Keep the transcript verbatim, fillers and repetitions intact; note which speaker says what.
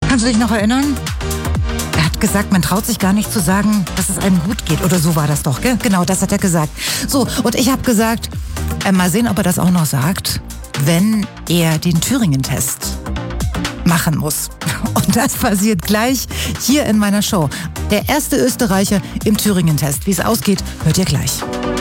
Speaker 1: Kannst du dich noch erinnern? Er hat gesagt, man traut sich gar nicht zu sagen, dass es einem gut geht. Oder so war das doch, gell? Genau, das hat er gesagt. So, und ich habe gesagt, äh, mal sehen, ob er das auch noch sagt, wenn er den Thüringen-Test machen muss. Und das passiert gleich hier in meiner Show. Der erste Österreicher im Thüringen-Test. Wie es ausgeht, hört ihr gleich.